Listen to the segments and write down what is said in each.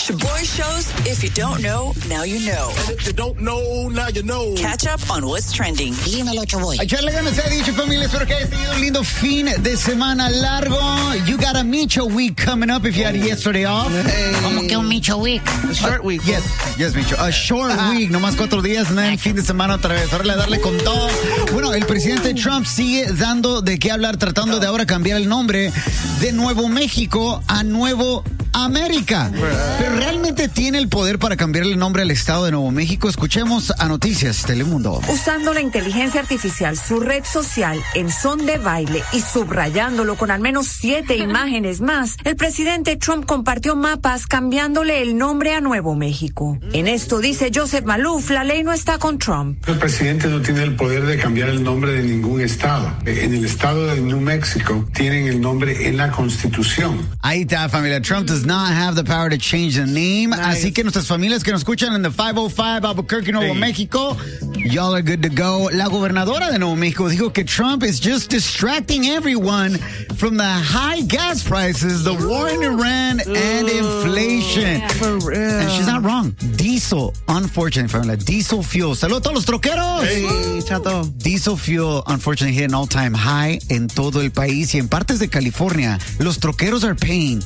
Shaboy shows, if you don't know, now you know. And if you don't know, now you know. Catch up on what's trending. Dímelo, Shaboy. A echarle ganas, se ha dicho, familia. Espero que hayas tenido un lindo fin de semana largo. You got a Micho week coming up if you had yesterday off. ¿Cómo que un Micho week? A short week. Yes, Micho. A short week, nomás 4 días, and then fin de semana otra vez. Ahora darle con todo. Bueno, el presidente Trump sigue dando de qué hablar, tratando de ahora cambiar el nombre de Nuevo México a Nuevo América. Pero realmente tiene el poder para cambiarle el nombre al estado de Nuevo México. Escuchemos a Noticias Telemundo. Usando la inteligencia artificial, su red social en son de baile y subrayándolo con al menos 7 imágenes más, el presidente Trump compartió mapas cambiándole el nombre a Nuevo México. En esto dice Joseph Maluf, la ley no está con Trump. El presidente no tiene el poder de cambiar el nombre de ningún estado. En el estado de New Mexico tienen el nombre en la Constitución. Ahí está, familia. Trump does not have the power to change the name. Nice. Así que nuestras familias que nos escuchan en the 505 Albuquerque, Nuevo México, y'all are good to go. La gobernadora de Nuevo México dijo que Trump is just distracting everyone from the high gas prices, the war in Iran, and inflation. For real. And she's not wrong. Diesel, unfortunately, familia, diesel fuel. Saludos a todos los troqueros. Hey, chato. Diesel fuel, unfortunately, hit an all-time high en todo el país y en partes de California. Los troqueros are paying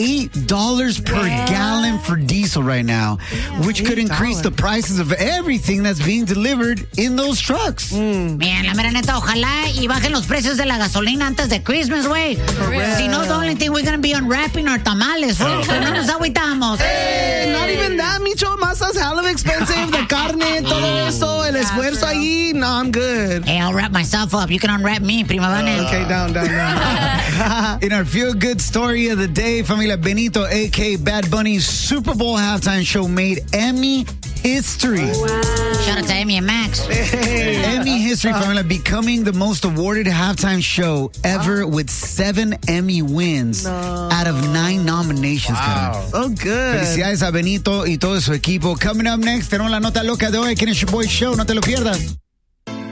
$8 per gallon for diesel right now, which could increase the prices of everything that's being delivered in those trucks. Bien, la mera neta, ojalá y bajen los precios de la gasolina antes de Christmas, güey. Si no, the only thing we're gonna be unwrapping our tamales, güey. No nos agüitamos. Not even that, Micho. Masa's hell of expensive. The carne, todo eso, el esfuerzo ahí. No, I'm good. Hey, I'll wrap myself up. You can unwrap me, prima donna. Okay, down. In our feel-good story of the day, familia, Benito, a.k.a. Bad Bunny's Super Bowl halftime show made Emmy history. Shout out to Emmy and Max. Emmy history, familia, becoming the most awarded halftime show ever with 7 Emmy wins out of 9 nominations. Wow. Oh, good. Felicidades a Benito y todo su equipo. Coming up next, tenemos la nota loca de hoy aquí en el Shaboy Show. No te lo pierdas.